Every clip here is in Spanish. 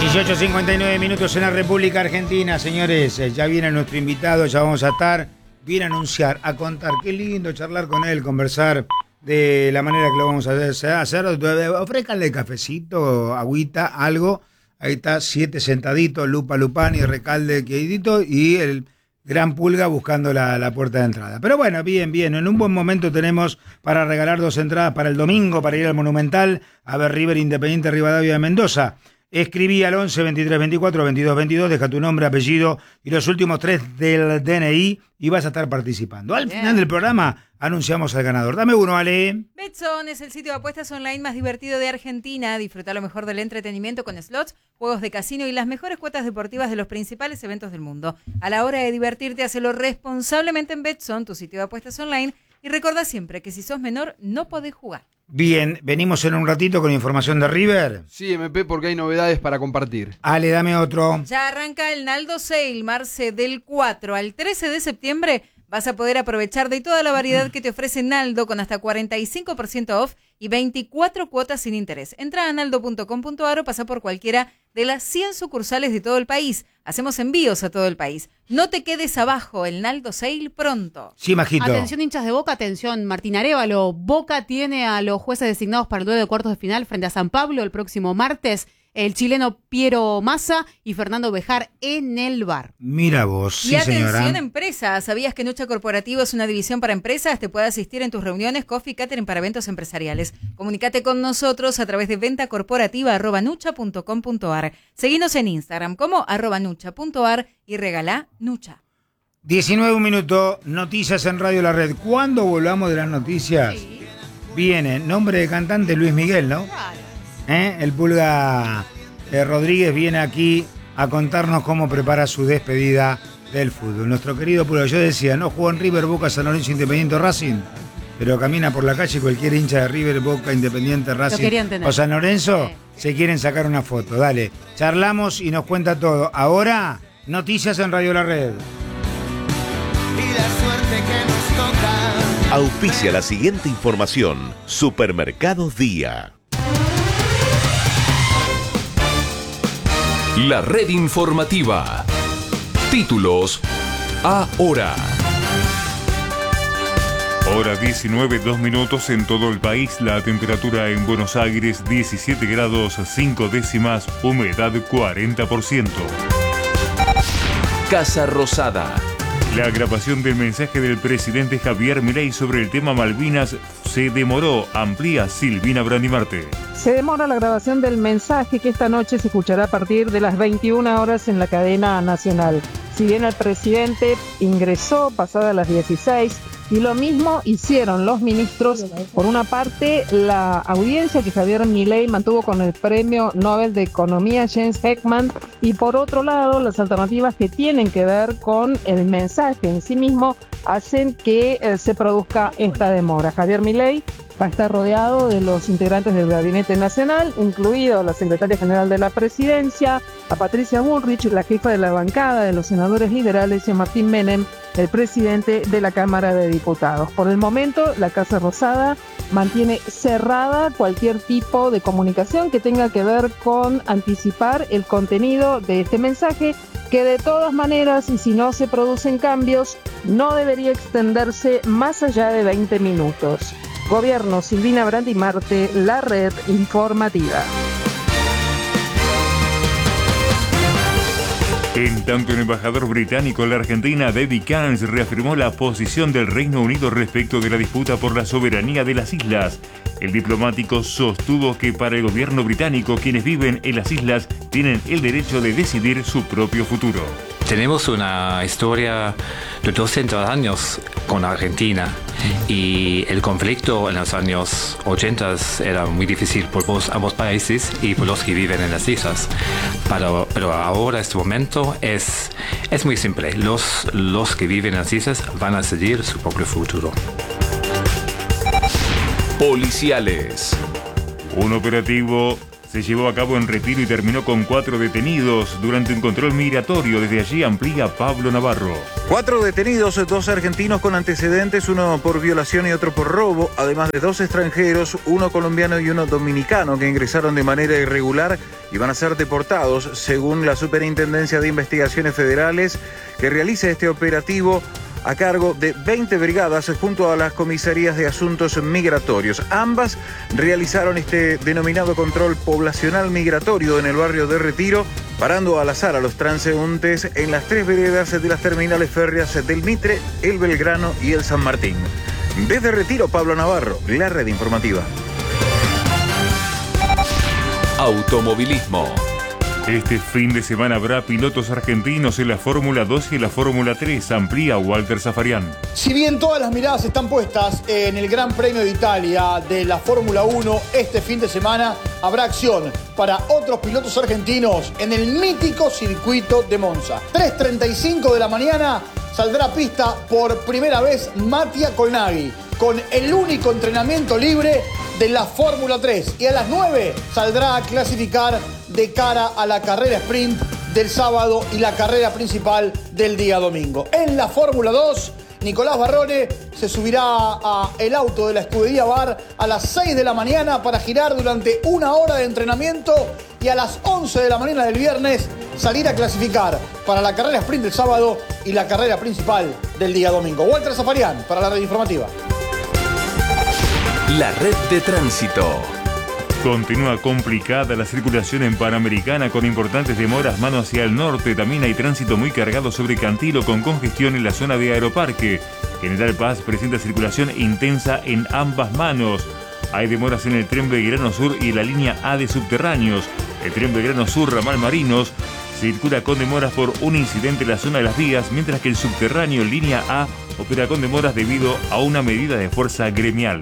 18:59 minutos en la República Argentina, señores. Ya viene nuestro invitado, ya vamos a estar. Viene a anunciar, a contar. Qué lindo charlar con él, conversar de la manera que lo vamos a hacer. Ofrécanle cafecito, agüita, algo. Ahí está, 7 sentaditos, Lupa Lupani, Recalde, Quedito y el Gran Pulga buscando la puerta de entrada. Pero bueno, bien. En un buen momento tenemos para regalar 2 entradas para el domingo, para ir al Monumental a ver River Independiente Rivadavia de Mendoza. Escribí al 11 23 24 22 22, deja tu nombre, apellido y los últimos 3 del DNI y vas a estar participando. Al final del programa anunciamos al ganador. Dame uno, Ale. Betson es el sitio de apuestas online más divertido de Argentina. Disfruta lo mejor del entretenimiento con slots, juegos de casino y las mejores cuotas deportivas de los principales eventos del mundo. A la hora de divertirte, hacelo responsablemente en Betson, tu sitio de apuestas online. Y recuerda siempre que si sos menor no podés jugar. Bien, venimos en un ratito con información de River. Sí, MP, porque hay novedades para compartir. Ale, dame otro. Ya arranca el Naldo Sale, Marce, del 4 al 13 de septiembre. Vas a poder aprovechar de toda la variedad que te ofrece Naldo con hasta 45% off y 24 cuotas sin interés. Entra a naldo.com.ar o pasa por cualquiera de las 100 sucursales de todo el país. Hacemos envíos a todo el país. No te quedes abajo, el Naldo Sale pronto. Sí, Majito. Atención, hinchas de Boca, atención, Martín Arévalo. Boca tiene a los jueces designados para el duelo de cuartos de final frente a San Pablo el próximo martes. El chileno Piero Massa y Fernando Bejar en el VAR. Mira vos, sí, y atención, señora. Empresa. ¿Sabías que Nucha Corporativo es una división para empresas? Te puede asistir en tus reuniones, coffee y catering para eventos empresariales. Comunícate con nosotros a través de ventacorporativa@nucha.com.ar. Seguinos en Instagram como @nucha.ar y regalá Nucha. 19 minutos, noticias en Radio La Red. ¿Cuándo volvamos de las noticias? Sí. Viene, nombre de cantante Luis Miguel, ¿no? Claro. El Pulga Rodríguez viene aquí a contarnos cómo prepara su despedida del fútbol. Nuestro querido Pulga, yo decía, no jugó en River, Boca, San Lorenzo, Independiente, Racing, pero camina por la calle cualquier hincha de River, Boca, Independiente, Racing o San Lorenzo, se quieren sacar una foto. Dale, charlamos y nos cuenta todo. Ahora, noticias en Radio La Red. Y la suerte que nos toca. Auspicia la siguiente información. Supermercados Día. La red informativa. Títulos ahora. Hora 19, 2 minutos en todo el país. La temperatura en Buenos Aires 17 grados 5 décimas, humedad 40%. Casa Rosada. La grabación del mensaje del presidente Javier Milei sobre el tema Malvinas se demoró, amplía Silvina Brandimarte. Se demora la grabación del mensaje que esta noche se escuchará a partir de las 21 horas en la cadena nacional. Si bien el presidente ingresó pasadas las 16 y lo mismo hicieron los ministros, por una parte la audiencia que Javier Milei mantuvo con el Premio Nobel de Economía Jens Heckman y por otro lado las alternativas que tienen que ver con el mensaje en sí mismo hacen que se produzca esta demora. Javier Milei va a estar rodeado de los integrantes del Gabinete Nacional, incluido la Secretaria General de la Presidencia, a Patricia Bullrich, la jefa de la bancada de los senadores liberales, y a Martín Menem, el presidente de la Cámara de Diputados. Por el momento, la Casa Rosada mantiene cerrada cualquier tipo de comunicación que tenga que ver con anticipar el contenido de este mensaje, que de todas maneras, y si no se producen cambios, no debería extenderse más allá de 20 minutos. Gobierno, Silvina Brandimarte, la red informativa. En tanto, el embajador británico en la Argentina, David Cairns, reafirmó la posición del Reino Unido respecto de la disputa por la soberanía de las islas. El diplomático sostuvo que para el gobierno británico, quienes viven en las islas tienen el derecho de decidir su propio futuro. Tenemos una historia de 200 años con Argentina y el conflicto en los años 80 era muy difícil por ambos países y por los que viven en las islas. Pero ahora, este momento, es muy simple. Los que viven en las islas van a decidir su propio futuro. Policiales. Un operativo se llevó a cabo en Retiro y terminó con 4 detenidos durante un control migratorio. Desde allí amplía Pablo Navarro. 4 detenidos, 2 argentinos con antecedentes, uno por violación y otro por robo, además de 2 extranjeros, uno colombiano y uno dominicano que ingresaron de manera irregular y van a ser deportados, según la Superintendencia de Investigaciones Federales, que realiza este operativo a cargo de 20 brigadas junto a las comisarías de asuntos migratorios. Ambas realizaron este denominado control poblacional migratorio en el barrio de Retiro, parando al azar a los transeúntes en las 3 veredas de las terminales férreas del Mitre, el Belgrano y el San Martín. Desde Retiro, Pablo Navarro, la red informativa. Automovilismo. Este fin de semana habrá pilotos argentinos en la Fórmula 2 y en la Fórmula 3, amplía Walter Zafarian. Si bien todas las miradas están puestas en el Gran Premio de Italia de la Fórmula 1, este fin de semana habrá acción para otros pilotos argentinos en el mítico circuito de Monza. 3:35 de la mañana saldrá a pista por primera vez Mattia Colnaghi, con el único entrenamiento libre de la Fórmula 3. Y a las 9 saldrá a clasificar de cara a la carrera sprint del sábado y la carrera principal del día domingo. En la Fórmula 2, Nicolás Barrone se subirá a el auto de la escudería Bar a las 6 de la mañana para girar durante 1 hora de entrenamiento y a las 11 de la mañana del viernes salir a clasificar para la carrera sprint del sábado y la carrera principal del día domingo. Walter Zafarian para la red informativa. La red de tránsito. Continúa complicada la circulación en Panamericana con importantes demoras mano hacia el norte. También hay tránsito muy cargado sobre Cantilo con congestión en la zona de Aeroparque. General Paz presenta circulación intensa en ambas manos. Hay demoras en el tren Belgrano Sur y la línea A de subterráneos. El tren Belgrano Sur Ramal Marinos circula con demoras por un incidente en la zona de las vías, mientras que el subterráneo línea A opera con demoras debido a una medida de fuerza gremial.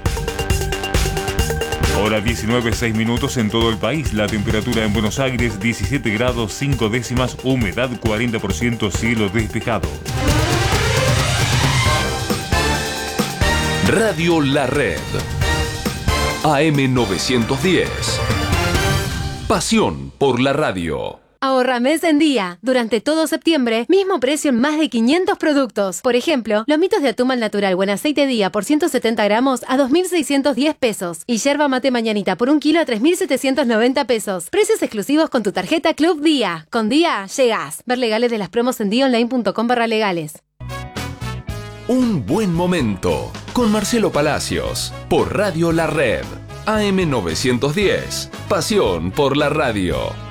Hora 19:06 en todo el país. La temperatura en Buenos Aires 17 grados 5 décimas, humedad 40%, cielo despejado. Radio La Red. AM 910. Pasión por la radio. Ahorra mes en día. Durante todo septiembre, mismo precio en más de 500 productos. Por ejemplo, lomitos de atún al natural buen aceite día por 170 gramos a 2.610 pesos. Y yerba mate mañanita por 1 kilo a 3.790 pesos. Precios exclusivos con tu tarjeta Club Día. Con Día, llegás. Ver legales de las promos en dionline.com/legales. Un buen momento. Con Marcelo Palacios. Por Radio La Red. AM 910. Pasión por la radio.